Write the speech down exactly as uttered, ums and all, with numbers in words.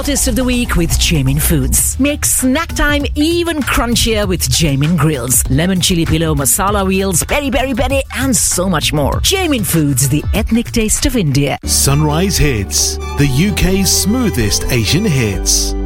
Artist of the Week with Jamin Foods. Make snack time even crunchier with Jamin Grills, lemon chili pillow, masala wheels, peri peri peri, and so much more. Jamin Foods, the ethnic taste of India. Sunrise Hits, the U K's smoothest Asian hits.